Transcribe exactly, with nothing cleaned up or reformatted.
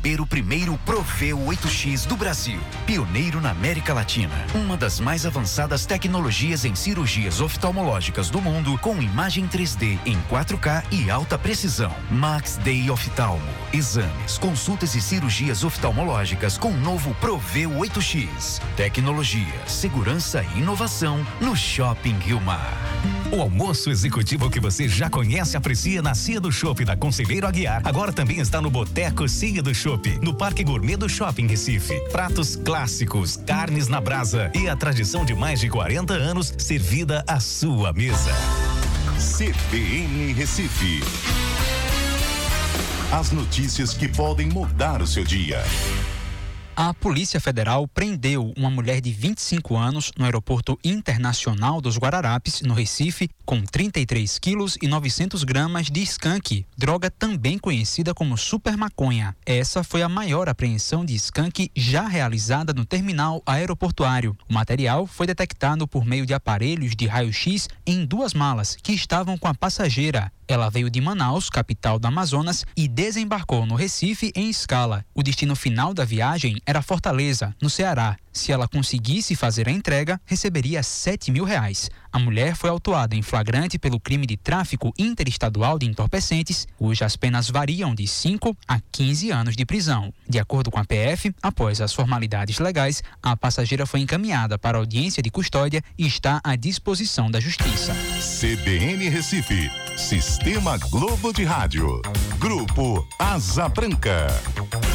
receber o primeiro Proveu oito X do Brasil. Pioneiro na América Latina. Uma das mais avançadas tecnologias em cirurgias oftalmológicas do mundo, com imagem três D em quatro K e alta precisão. Max Day Oftalmo. Exames, consultas e cirurgias oftalmológicas com o novo Proveu oito X. Tecnologia, segurança e inovação no Shopping Rio Mar. O almoço executivo que você já conhece e aprecia na Cia do Chopp da Conselheiro Aguiar, agora também está no Boteco Cia do Chopp, no Parque Gourmet do Shopping Recife. Pratos clássicos, carnes na brasa e a tradição de mais de quarenta anos servida à sua mesa. C B N Recife. As notícias que podem mudar o seu dia. A Polícia Federal prendeu uma mulher de vinte e cinco anos no Aeroporto Internacional dos Guararapes, no Recife, com trinta e três quilos e novecentos gramas de skunk, droga também conhecida como super maconha. Essa foi a maior apreensão de skunk já realizada no terminal aeroportuário. O material foi detectado por meio de aparelhos de raio-x em duas malas que estavam com a passageira. Ela veio de Manaus, capital do Amazonas, e desembarcou no Recife em escala. O destino final da viagem era Fortaleza, no Ceará. Se ela conseguisse fazer a entrega, receberia sete mil reais. A mulher foi autuada em flagrante pelo crime de tráfico interestadual de entorpecentes, cujas penas variam de cinco a quinze anos de prisão. De acordo com a P F, após as formalidades legais, a passageira foi encaminhada para a audiência de custódia e está à disposição da Justiça. C B N Recife, Sistema Globo de Rádio, Grupo Asa Branca.